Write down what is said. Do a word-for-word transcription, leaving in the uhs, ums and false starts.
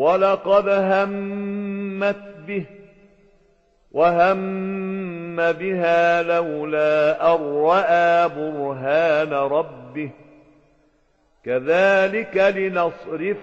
ولقد همت به وهم بها لولا أن رأى برهان ربه كذلك لنصرف